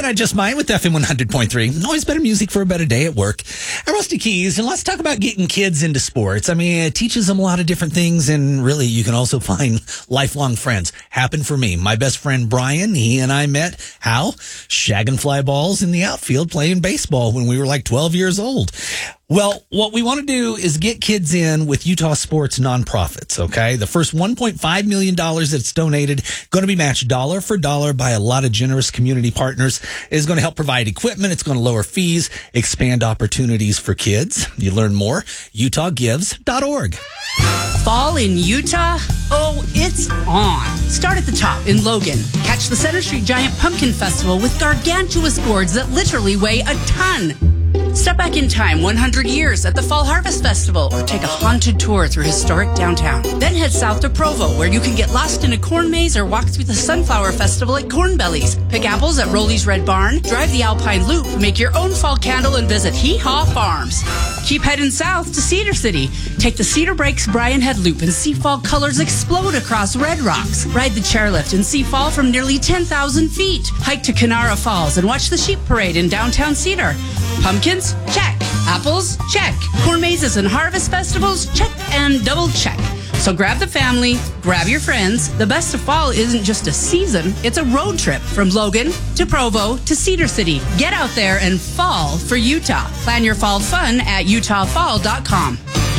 I Just Might with FM 100.3. Always better music for a better day at work. I'm Rusty Keys, and let's talk about getting kids into sports. I mean, it teaches them a lot of different things, and really, you can also find lifelong friends. Happened for me. My best friend, Brian, he and I met, how? Shagging fly balls in the outfield playing baseball when we were like 12 years old. Well, what we want to do is get kids in with Utah sports nonprofits, okay? The first $1.5 million that's donated, going to be matched dollar for dollar by a lot of generous community partners. It's going to help provide equipment. It's going to lower fees, expand opportunities for kids. You learn more, utahgives.org. Fall in Utah? Oh, it's on. Start at the top in Logan. Catch the Center Street Giant Pumpkin Festival with gargantuous gourds that literally weigh a ton. Step back in time 100 years at the Fall Harvest Festival or take a haunted tour through historic downtown. Then head south to Provo, where you can get lost in a corn maze or walk through the Sunflower Festival at Corn Bellies. Pick apples at Rolly's Red Barn, drive the Alpine Loop, make your own fall candle, and visit Hee Haw Farms. Keep heading south to Cedar City. Take the Cedar Breaks Brian Head Loop and see fall colors explode across Red Rocks. Ride the chairlift and see fall from nearly 10,000 feet. Hike to Kanara Falls and watch the sheep parade in downtown Cedar. Pumpkins? Check. Apples? Check. Corn mazes and harvest festivals? Check and double check. So grab the family, grab your friends. The best of fall isn't just a season, it's a road trip from Logan to Provo to Cedar City. Get out there and fall for Utah. Plan your fall fun at utahfall.com.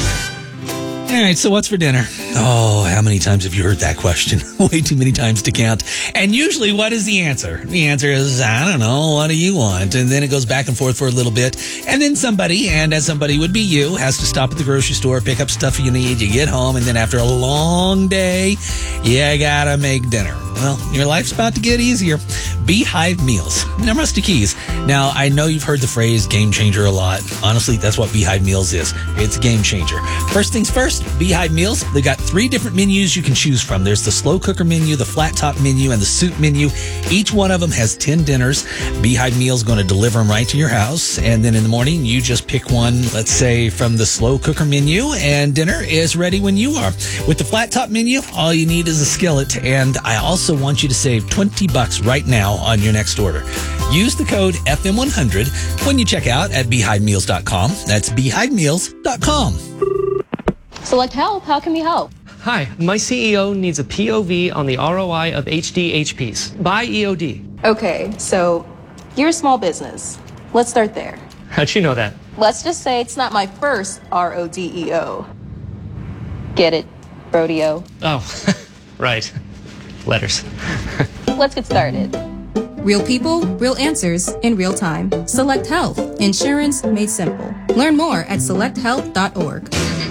All right, so what's for dinner? Oh, how many times have you heard that question? Way too many times to count. And usually, what is the answer? The answer is, I don't know, what do you want? And then it goes back and forth for a little bit. And then somebody, and as somebody would be you, has to stop at the grocery store, pick up stuff you need, you get home, and then after a long day, you gotta make dinner. Well, your life's about to get easier. Beehive Meals. I'm Rusty Keys. Now, I know you've heard the phrase game changer a lot. Honestly, that's what Beehive Meals is. It's a game changer. First things first, Beehive Meals. They got 3 different menus you can choose from. There's the slow cooker menu, the flat top menu, and the soup menu. Each one of them has 10 dinners. Beehive Meals going to deliver them right to your house. And then in the morning, you just pick one, let's say, from the slow cooker menu, and dinner is ready when you are. With the flat top menu, all you need is a skillet. And I also want you to save $20 right now on your next order. Use the code FM100 when you check out at beehivemeals.com. That's beehivemeals.com. Select Help. How can we help? Hi, my CEO needs a POV on the ROI of HDHPs. Buy EOD. Okay, so you're a small business. Let's start there. How'd you know that? Let's just say it's not my first RODEO. Get it? Rodeo. Oh, right. Letters. Let's get started. Real people, real answers in real time. Select Health. Insurance made simple. Learn more at selecthealth.org.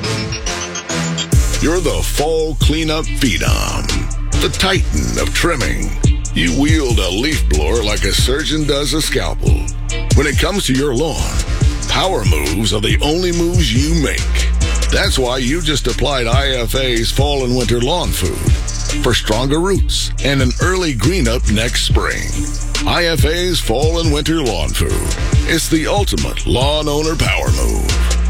You're the fall cleanup phenom, the titan of trimming. You wield a leaf blower like a surgeon does a scalpel. When it comes to your lawn, power moves are the only moves you make. That's why you just applied IFA's Fall and Winter Lawn Food for stronger roots and an early green up next spring. IFA's Fall and Winter Lawn Food. It's the ultimate lawn owner power move.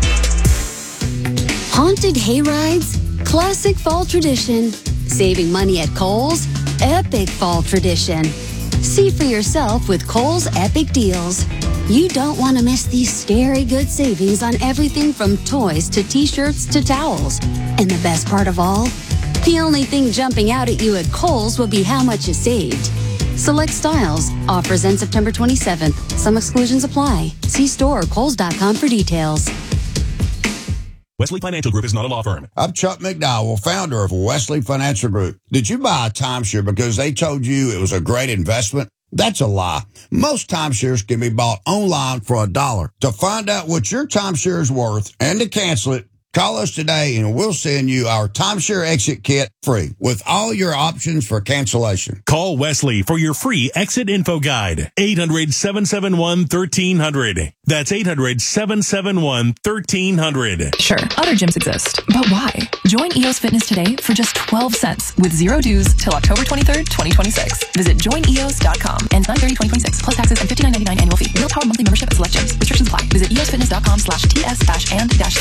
Haunted hay rides, classic fall tradition. Saving money at Kohl's, epic fall tradition. See for yourself with Kohl's Epic Deals. You don't want to miss these scary good savings on everything from toys to t-shirts to towels. And the best part of all? The only thing jumping out at you at Kohl's will be how much you saved. Select styles. Offers end September 27th. Some exclusions apply. See store or Kohls.com for details. Wesley Financial Group is not a law firm. I'm Chuck McDowell, founder of Wesley Financial Group. Did you buy a timeshare because they told you it was a great investment? That's a lie. Most timeshares can be bought online for $1. To find out what your timeshare is worth and to cancel it, call us today and we'll send you our timeshare exit kit free with all your options for cancellation. Call Wesley for your free exit info guide. 800-771-1300. That's 800-771-1300. Sure, other gyms exist, but why? Join EOS Fitness today for just 12 cents with 0 dues till October 23rd, 2026. Visit joineos.com and 9/30/2026 plus taxes and $59.99 annual fee. Real Power monthly membership at select gyms. Restrictions apply. Visit eosfitness.com/TS-and-